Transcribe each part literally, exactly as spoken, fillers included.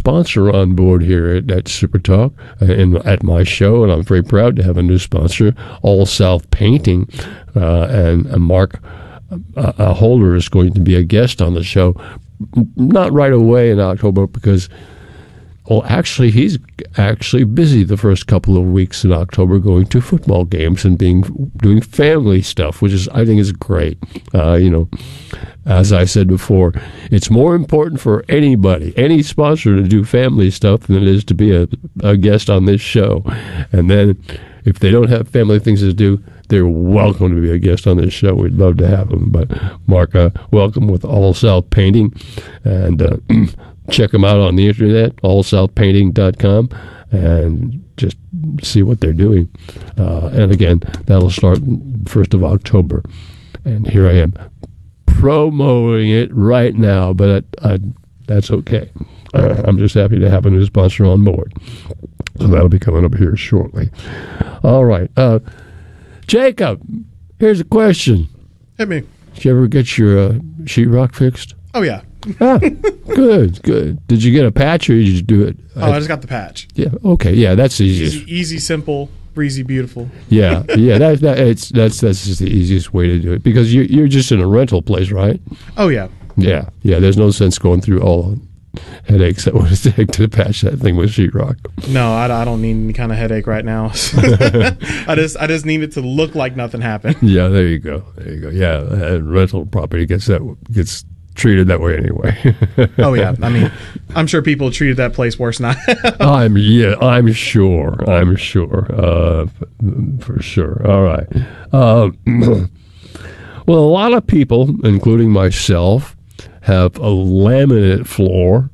sponsor on board here at, at Super Talk and at my show, and I'm very proud to have a new sponsor, All South Painting, uh, and, and Mark uh, uh, Holder is going to be a guest on the show. Not right away in October because, well, actually, he's actually busy the first couple of weeks in October going to football games and being doing family stuff, which is I think is great. Uh, you know, as I said before, it's more important for anybody, any sponsor, to do family stuff than it is to be a, a guest on this show. And then if they don't have family things to do, they're welcome to be a guest on this show. We'd love to have them. But Mark, uh, welcome with All South Painting, and uh, check them out on the internet, all south painting dot com, and just see what they're doing. Uh, and again, that'll start first of October. And here I am promoting it right now, but I, I, that's okay. Uh, I'm just happy to have a new sponsor on board. So that'll be coming up here shortly. All right. Uh, Jacob, here's a question. Hit me. Did you ever get your uh, sheetrock fixed? Oh, yeah. ah, good, good. Did you get a patch or did you do it? Oh, I just got the patch. Yeah, okay. Yeah, that's easy. Easy, easy simple, breezy, beautiful. Yeah, yeah. That, that, it's, that's that's just the easiest way to do it because you, you're just in a rental place, right? Oh, yeah. Yeah, yeah. There's no sense going through all headaches that would take to patch that thing with sheetrock. No, I, I don't need any kind of headache right now. I just I just need it to look like nothing happened. Yeah, there you go. There you go. Yeah, and rental property gets that gets treated that way anyway. Oh yeah, I mean, I'm sure people treated that place worse than I. I'm yeah, I'm sure. I'm sure. Uh, for sure. All right. Uh, well, a lot of people, including myself, have a laminate floor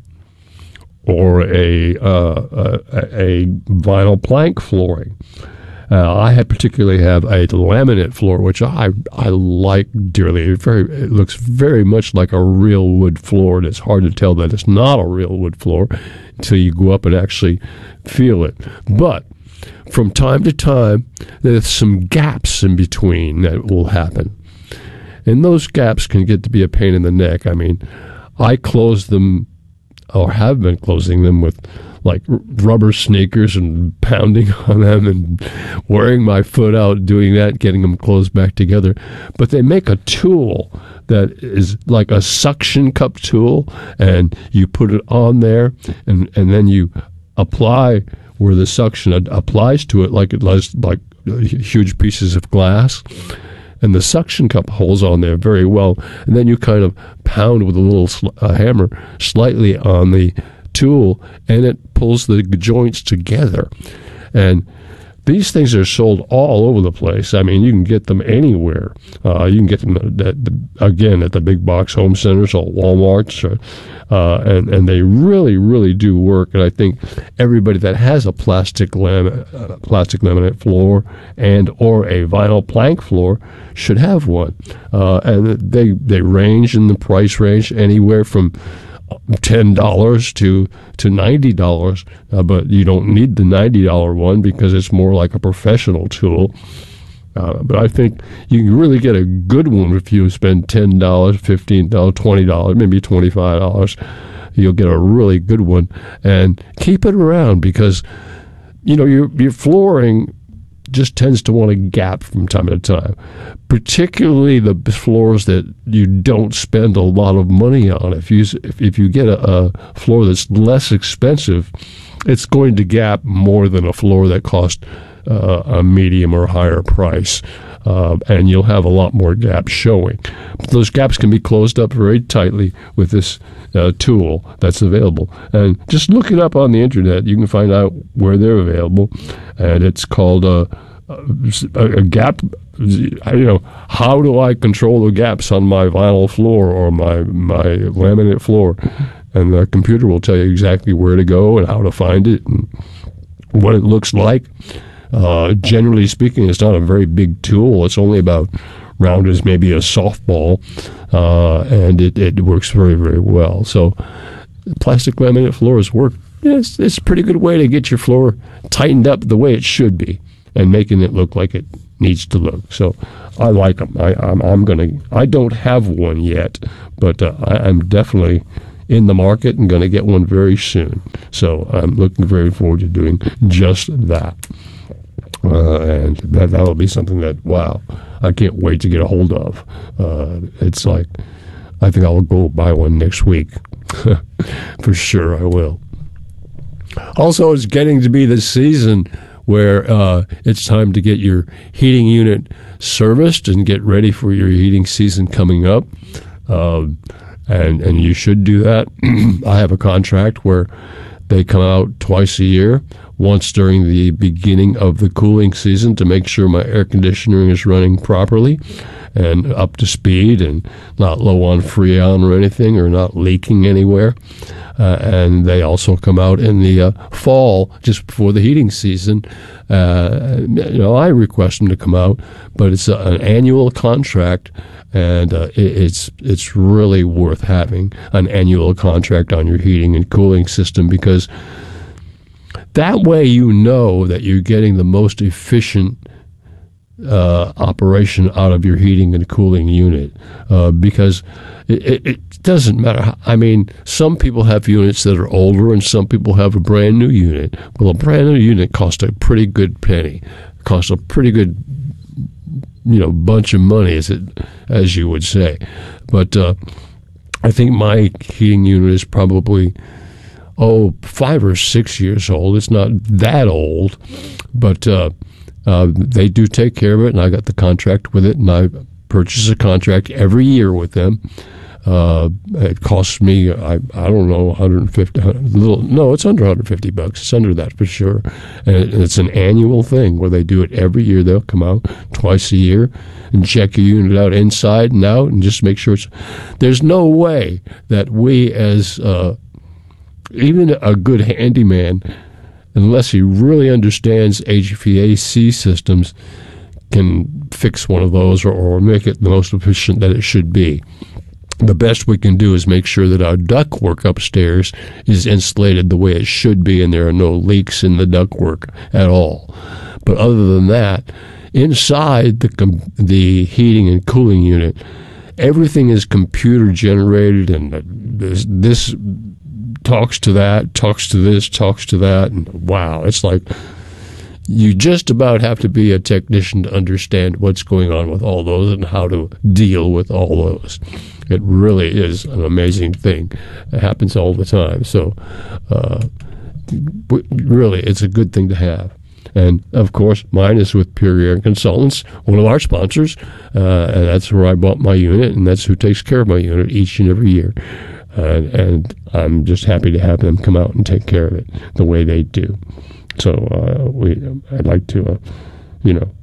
or a uh, a, a vinyl plank flooring. Uh, I have particularly have a laminate floor, which I I like dearly. It very it looks very much like a real wood floor, and it's hard to tell that it's not a real wood floor until you go up and actually feel it. But from time to time, there's some gaps in between that will happen. And those gaps can get to be a pain in the neck. I mean, I close them, or have been closing them with like r- rubber sneakers and pounding on them and wearing my foot out doing that, getting them closed back together. But they make a tool that is like a suction cup tool, and you put it on there, and, and then you apply where the suction ad- applies to it like it does like huge pieces of glass. And the suction cup holds on there very well. And then you kind of pound with a little sl- uh, hammer slightly on the tool, and it pulls the joints together. And these things are sold all over the place. I mean, you can get them anywhere. Uh, you can get them, at the, again, at the big box home centers or Walmarts, or, uh, and, and they really, really do work. And I think everybody that has a plastic, lam- uh, plastic laminate floor and or a vinyl plank floor should have one. Uh, and they, they range in the price range anywhere from ten dollars to to ninety dollars, uh, but you don't need the ninety dollar one because it's more like a professional tool. Uh, but I think you can really get a good one if you spend ten dollars, fifteen dollars, twenty dollars, maybe twenty-five dollars. You'll get a really good one, and keep it around because, you know, your your flooring just tends to want to gap from time to time, particularly the floors that you don't spend a lot of money on. If you if, if you get a, a floor that's less expensive, it's going to gap more than a floor that costs uh, a medium or higher price, uh, and you'll have a lot more gaps showing. But those gaps can be closed up very tightly with this uh, tool that's available. And just look it up on the internet. You can find out where they're available, and it's called a, a, a gap. You know, how do I control the gaps on my vinyl floor or my my laminate floor? And the computer will tell you exactly where to go and how to find it and what it looks like. Uh, generally speaking, it's not a very big tool. It's only about round as maybe a softball, uh, and it, it works very, very well. So plastic laminate floors work. It's, it's a pretty good way to get your floor tightened up the way it should be and making it look like it needs to look. So I like them. I, I'm, I'm going to, I don't have one yet, but uh, I, I'm definitely in the market and going to get one very soon. So I'm looking very forward to doing just that. Uh, and that that'll be something that, wow, I can't wait to get a hold of. Uh, it's like, I think I'll go buy one next week. For sure I will. Also, it's getting to be the season where uh, it's time to get your heating unit serviced and get ready for your heating season coming up. Uh, and, and you should do that. I have a contract where they come out twice a year, once during the beginning of the cooling season to make sure my air conditioning is running properly and up to speed and not low on Freon or anything or not leaking anywhere. Uh, and they also come out in the uh, fall, just before the heating season. Uh, you know, I request them to come out, but it's a, an annual contract, and uh, it, it's it's really worth having an annual contract on your heating and cooling system, because that way you know that you're getting the most efficient uh, operation out of your heating and cooling unit, uh, because it, it, it doesn't matter. How, I mean, some people have units that are older and some people have a brand new unit. Well, a brand new unit costs a pretty good penny, costs a pretty good, you know, bunch of money, as it, as you would say. But uh, I think my heating unit is probably, oh, five or six years old. It's not that old, but uh, uh, they do take care of it, and I got the contract with it, and I purchase a contract every year with them. Uh, it costs me, I, I don't know, one hundred fifty, little, no, it's under one hundred fifty bucks. It's under that for sure. And it's an annual thing where they do it every year. They'll come out twice a year and check your unit out inside and out and just make sure it's, there's no way that we as, uh, even a good handyman, unless he really understands H V A C systems, can fix one of those or, or make it the most efficient that it should be. The best we can do is make sure that our ductwork upstairs is insulated the way it should be and there are no leaks in the ductwork at all. But other than that, inside the com- the heating and cooling unit, everything is computer generated, and this, this talks to that, talks to this, talks to that, and wow, it's like you just about have to be a technician to understand what's going on with all those and how to deal with all those. It really is an amazing thing. It happens all the time. So uh, really, it's a good thing to have. And, of course, mine is with Pure Air Consultants, one of our sponsors, uh, and that's where I bought my unit, and that's who takes care of my unit each and every year. Uh, and I'm just happy to have them come out and take care of it the way they do. So uh, we, I'd like to, uh, you know,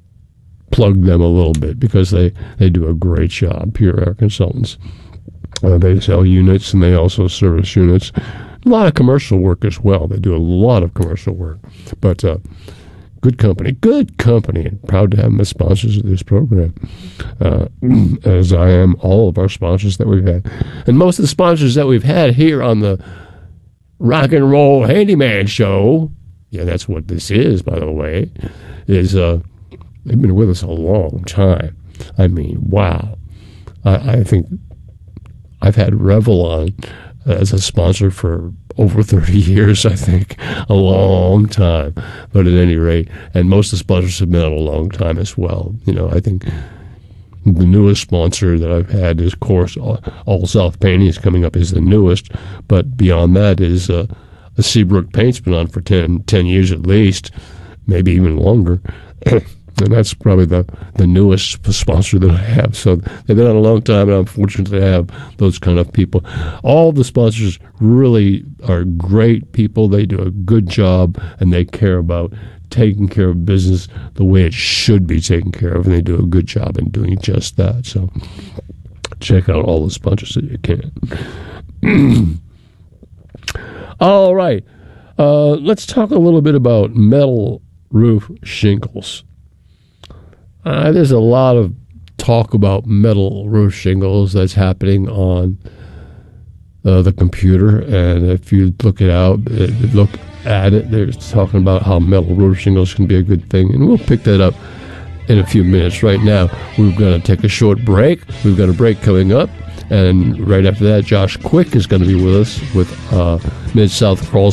plug them a little bit because they, they do a great job, Pure Air Consultants. Uh, they sell units and they also service units. A lot of commercial work as well. They do a lot of commercial work. But uh, good company, good company, and proud to have them as sponsors of this program, uh, as I am all of our sponsors that we've had. And most of the sponsors that we've had here on the Rock and Roll Handyman Show, yeah, that's what this is, by the way, is uh, they've been with us a long time. I mean, wow. I, I think I've had Revlon as a sponsor for over thirty years, I think. A long time. But at any rate, and most of the sponsors have been on a long time as well. You know, I think the newest sponsor that I've had is, of course, All, All South Painting is coming up is the newest. But beyond that is uh, the Seabrook Paint's been on for ten, ten years at least, maybe even longer. And that's probably the, the newest sponsor that I have. So they've been on a long time, and I'm fortunate to have those kind of people. All the sponsors really are great people. They do a good job, and they care about taking care of business the way it should be taken care of, and they do a good job in doing just that. So check out all the sponsors that you can. All right. Uh, let's talk a little bit about metal roof shingles. Uh, there's a lot of talk about metal roof shingles that's happening on uh, the computer, and if you look it out, it, look at it, they're talking about how metal roof shingles can be a good thing, and we'll pick that up in a few minutes. Right now, we're going to take a short break. We've got a break coming up, And right after that, Josh Quick is going to be with us with uh, Mid-South Crawl